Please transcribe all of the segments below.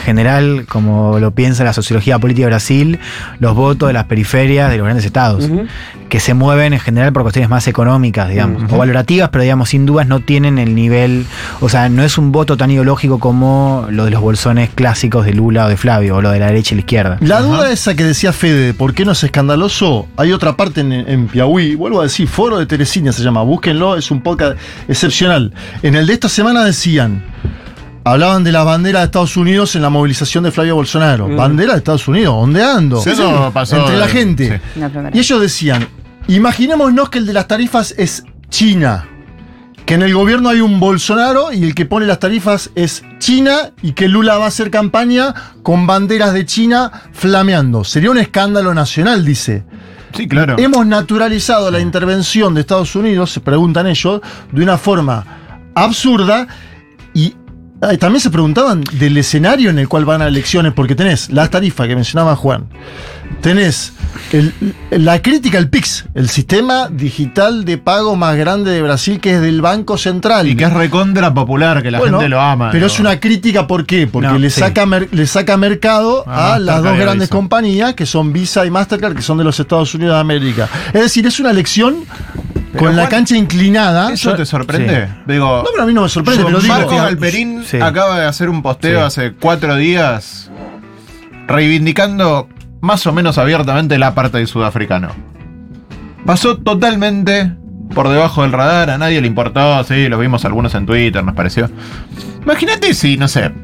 general, como lo piensa la sociología política de Brasil, los votos de las periferias de los grandes estados, que se mueven en general por cuestiones más económicas, digamos, o valorativas, pero digamos, sin dudas no tienen el nivel, o sea, no es un voto tan ideológico como lo de los bolsones clásicos de Lula o de Flavio, o lo de la derecha y la izquierda. La duda esa que decía Fede, ¿por qué no es escandaloso? Hay otra parte en Piauí, vuelvo a decir, Foro de Teresina se llama, búsquenlo, es un podcast excepcional. En el de esta semana decían, hablaban de la bandera de Estados Unidos en la movilización de Flavio Bolsonaro. Bandera de Estados Unidos, ondeando. Sí, eso pasó entre la gente. Sí. Y ellos decían, imaginémonos que el de las tarifas es China, que en el gobierno hay un Bolsonaro y el que pone las tarifas es China y que Lula va a hacer campaña con banderas de China flameando. Sería un escándalo nacional, dice. Sí, claro. Hemos naturalizado la intervención de Estados Unidos, se preguntan ellos, de una forma absurda y también se preguntaban del escenario en el cual van a elecciones, porque tenés las tarifas que mencionaba Juan, tenés la crítica al PIX, el sistema digital de pago más grande de Brasil, que es del Banco Central. Y que es recontra popular, que la gente lo ama. Pero es una crítica, ¿por qué? Porque le saca mercado a las dos grandes compañías, que son Visa y Mastercard, que son de los Estados Unidos de América. Es decir, es una elección con la cancha inclinada. ¿Eso te sorprende? Sí. Digo, no, pero a mí no me sorprende. Pero Marcos Galperín acaba de hacer un posteo hace 4 días reivindicando más o menos abiertamente el apartheid sudafricano. Pasó totalmente por debajo del radar, a nadie le importó, sí, lo vimos algunos en Twitter, nos pareció. Imagínate si, no sé,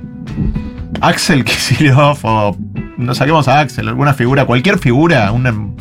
Axel Kicillof o no saquemos a Axel, alguna figura, cualquier figura,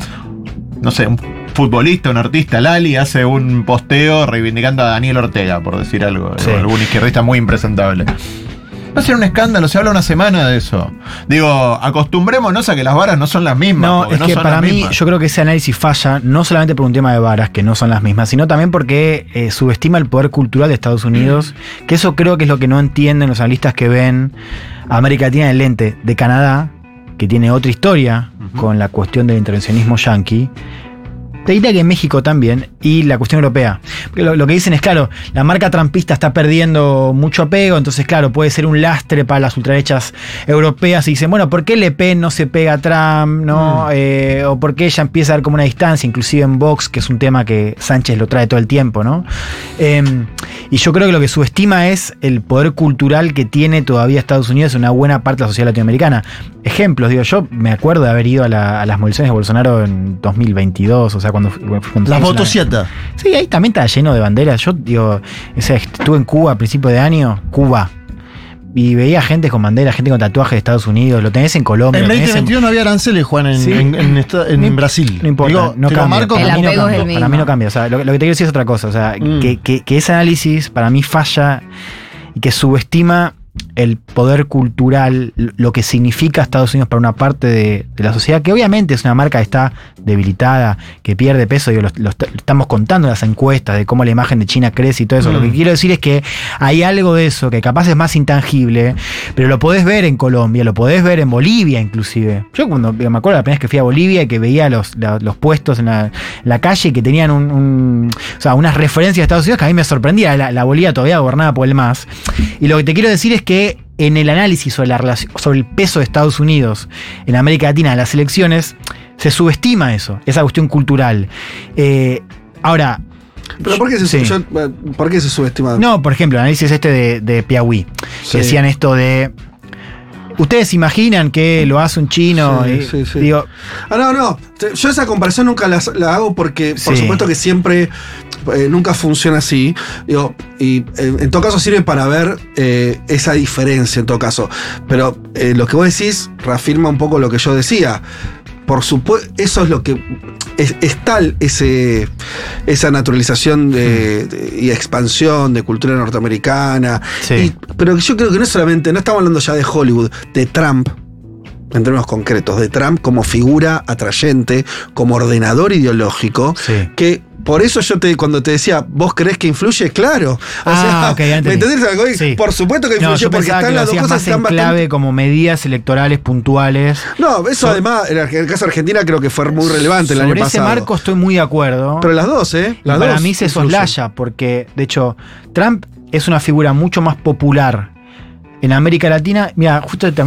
no sé, un futbolista, un artista, Lali, hace un posteo reivindicando a Daniel Ortega, por decir algo, algún izquierdista muy impresentable. Va a ser un escándalo, se habla una semana de eso. Digo, acostumbrémonos a que las varas no son las mismas. No, es que para mí, yo creo que ese análisis falla, no solamente por un tema de varas, que no son las mismas, sino también porque subestima el poder cultural de Estados Unidos, que eso creo que es lo que no entienden los analistas que ven a América Latina en el lente de Canadá, que tiene otra historia con la cuestión del intervencionismo yanqui. Te diría que en México también, y la cuestión europea. Porque lo que dicen es, claro, la marca trumpista está perdiendo mucho apego, entonces, claro, puede ser un lastre para las ultraderechas europeas. Y dicen, bueno, ¿por qué Le Pen no se pega a Trump? ¿No? O ¿por qué ella empieza a dar como una distancia, inclusive en Vox, que es un tema que Sánchez lo trae todo el tiempo, ¿no? Y yo creo que lo que subestima es el poder cultural que tiene todavía Estados Unidos en una buena parte de la sociedad latinoamericana. Ejemplos, digo, yo me acuerdo de haber ido a las movilizaciones de Bolsonaro en 2022, o sea, cuando las motocicletas. Sí, ahí también estaba lleno de banderas. Yo digo, o sea, estuve en Cuba a principios de año, Cuba, y veía gente con banderas, gente con tatuajes de Estados Unidos. Lo tenés en Colombia. En 2021 había aranceles, Juan, en Brasil. No importa, digo, no cambia. Para mí no cambia. O sea, lo que te quiero decir es otra cosa. O sea, que ese análisis para mí falla y que subestima el poder cultural, lo que significa Estados Unidos para una parte de la sociedad, que obviamente es una marca que está debilitada, que pierde peso. Digo, lo estamos contando en las encuestas de cómo la imagen de China crece y todo eso. Lo que quiero decir es que hay algo de eso que capaz es más intangible, pero lo podés ver en Colombia, lo podés ver en Bolivia inclusive. Yo cuando me acuerdo la primera vez que fui a Bolivia y que veía los puestos en la calle que tenían o sea, unas referencias de Estados Unidos que a mí me sorprendía. La Bolivia todavía gobernada por el MAS. Y lo que te quiero decir es que en el análisis sobre el peso de Estados Unidos en América Latina en las elecciones, se subestima eso, esa cuestión cultural. Ahora... ¿Pero por qué se subestima? No, por ejemplo, el análisis de Piauí, que decían esto de... ¿Ustedes imaginan que lo hace un chino? Sí. Digo, no. Yo esa comparación nunca la hago porque, por supuesto que siempre, nunca funciona así. Digo, y en todo caso sirve para ver esa diferencia, en todo caso. Pero lo que vos decís reafirma un poco lo que yo decía. Por supuesto, eso es lo que... Es tal esa naturalización y expansión de cultura norteamericana. Sí. Pero yo creo que no estamos hablando ya de Hollywood, de Trump, en términos concretos, de Trump como figura atrayente, como ordenador ideológico, que... Por eso cuando te decía, ¿vos creés que influye? Claro. Okay, ¿me entendés? Sí. Por supuesto que influye, porque están las dos cosas que están clave como medidas electorales puntuales. No, eso además, en el caso de Argentina creo que fue muy relevante el año pasado. Sobre ese marco estoy muy de acuerdo. Pero las dos, para mí se soslaya, porque, de hecho, Trump es una figura mucho más popular en América Latina. Mira, justo